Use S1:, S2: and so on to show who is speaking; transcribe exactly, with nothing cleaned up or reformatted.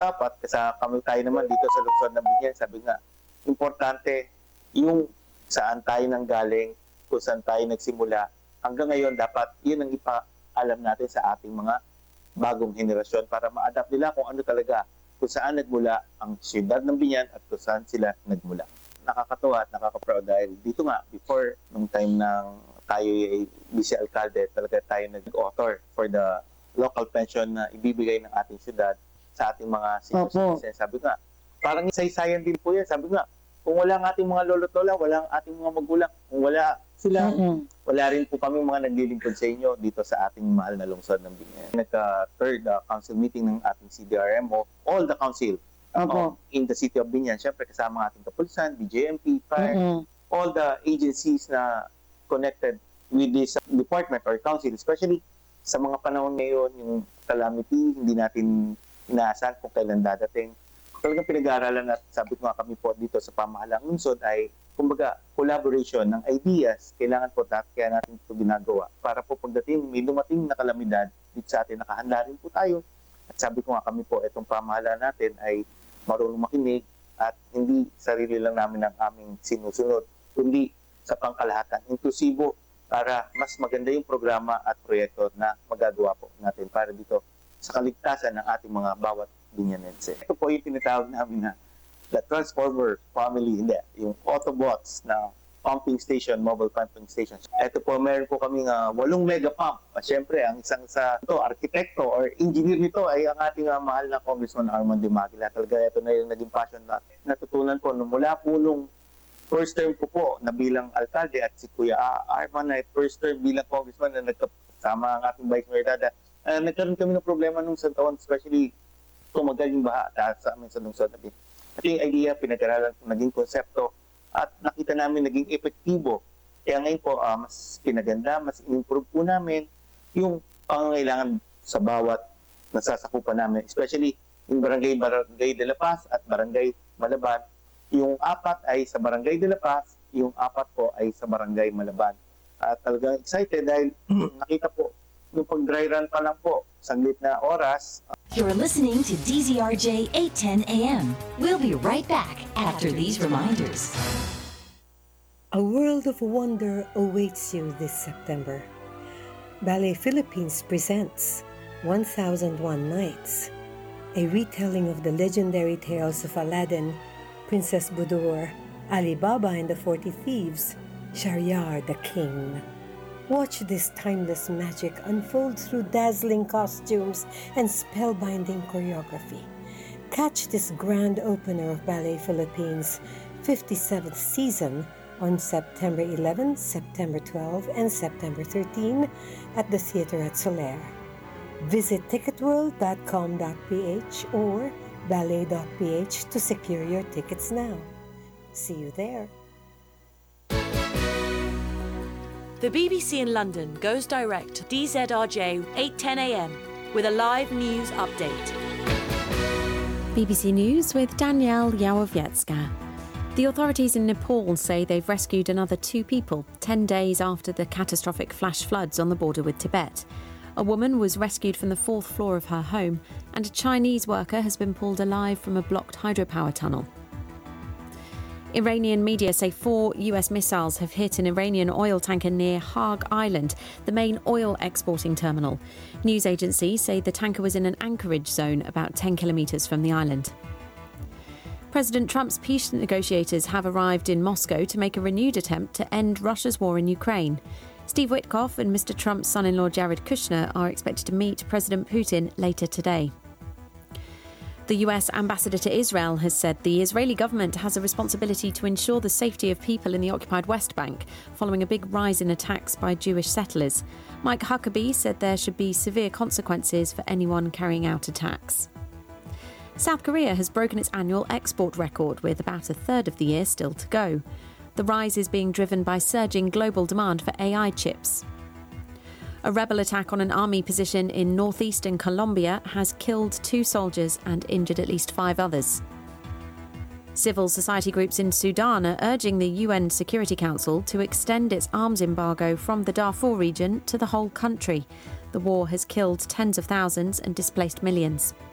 S1: usap at sa kami tayo naman dito sa lungsod ng Binyan, sabi nga, importante yung saan tayo nanggaling, kung saan tayo nagsimula. Hanggang ngayon, dapat yun ang ipaalam natin sa ating mga bagong henerasyon para ma-adapt nila kung ano talaga, kung saan nagmula ang siyudad ng Binyan at kung saan sila nagmula. Nakakatuwa at nakaka-proud dahil dito nga, before, nung time ng tayo ay vice-alcalde, talaga tayo nag-author for the local pension na ibibigay ng ating siyudad sa ating mga senior citizens. Sabi nga, parang isay-sayan din po yan. Sabi nga, kung wala ang ating mga lolo't lola, wala ang ating mga magulang, kung wala sila, mm-hmm. wala rin po kami mga naglilingkod sa inyo dito sa ating mahal na lungsod ng Binyan. Nagka-third uh, council meeting ng ating C D R M O, all the council uh, in the city of Binyan, syempre kasama ang ating kapulisan, B J M P, fire, mm-hmm. all the agencies na connected with this department or council, especially sa mga panahon ngayon, yung calamity, hindi natin inaasahan kung kailan dadating. Talagang pinag-aaralan at sabi ko nga kami po dito sa pamahalang lungsod ay kumbaga collaboration ng ideas, kailangan po natin kaya natin ito ginagawa para po pagdating may dumating na kalamidad dito sa atin, nakahanda rin po tayo. At sabi ko nga kami po, itong pamahalaan natin ay marunong makinig at hindi sarili lang namin ang aming sinusunod, kundi sa pangkalahatan, inklusibo para mas maganda yung programa at proyekto na magagawa po natin para dito sa kaligtasan ng ating mga bawat Binyanense. Ito po yung tinatawag namin na the Transformer Family, hindi, yung Autobots na pumping station, mobile pumping station. Ito po, meron po kaming uh, walong mega pump. At syempre, ang isang sa ito, arkitekto or engineer nito ay ang ating uh, mahal na Congressman Armand Dimaguila. Talaga ito na yung naging passion na natutunan ko. Nung mula po nung first term ko po na bilang alkalde at si Kuya Armand na first term bilang congressman na nagkasama ang ating Vice Mayor Dada. Uh, nagkaroon kami ng problema nung sa taon, especially tumagal yung baha dahil sa amin sa lungsod natin. At yung idea, pinag-aralan ko, naging konsepto at nakita namin naging epektibo. Kaya ngayon po, uh, mas pinaganda, mas in-improve po namin yung pangangailangan sa bawat nasasakupan namin. Especially yung Barangay Barangay de la Paz at Barangay Malaban. Yung apat ay sa Barangay de la Paz, yung apat po ay sa Barangay Malaban. At talagang excited dahil nakita po, yung pag-dry run pa lang po, saglit na oras.
S2: You're listening to D Z R J eight ten A M. We'll be right back after these reminders.
S3: A world of wonder awaits you this September. Ballet Philippines presents one thousand one Nights, a retelling of the legendary tales of Aladdin, Princess Budur, Ali Baba and the Forty Thieves, Shahryar the King. Watch this timeless magic unfold through dazzling costumes and spellbinding choreography. Catch this grand opener of Ballet Philippines' fifty-seventh season on September eleventh, September twelfth, and September thirteenth at the Theater at Soler. Visit ticket world dot com dot p h or ballet dot p h to secure your tickets now. See you there.
S4: The B B C in London goes direct to D Z R J eight ten A M with a live news update.
S5: B B C News with Danielle Yawowiecka. The authorities in Nepal say they've rescued another two people ten days after the catastrophic flash floods on the border with Tibet. A woman was rescued from the fourth floor of her home, and a Chinese worker has been pulled alive from a blocked hydropower tunnel. Iranian media say four U S missiles have hit an Iranian oil tanker near Haag Island, the main oil exporting terminal. News agencies say the tanker was in an anchorage zone about ten kilometres from the island. President Trump's peace negotiators have arrived in Moscow to make a renewed attempt to end Russia's war in Ukraine. Steve Witkoff and Mister Trump's son-in-law Jared Kushner are expected to meet President Putin later today. The U S ambassador to Israel has said the Israeli government has a responsibility to ensure the safety of people in the occupied West Bank, following a big rise in attacks by Jewish settlers. Mike Huckabee said there should be severe consequences for anyone carrying out attacks. South Korea has broken its annual export record, with about a third of the year still to go. The rise is being driven by surging global demand for A I chips. A rebel attack on an army position in northeastern Colombia has killed two soldiers and injured at least five others. Civil society groups in Sudan are urging the U N Security Council to extend its arms embargo from the Darfur region to the whole country. The war has killed tens of thousands and displaced millions.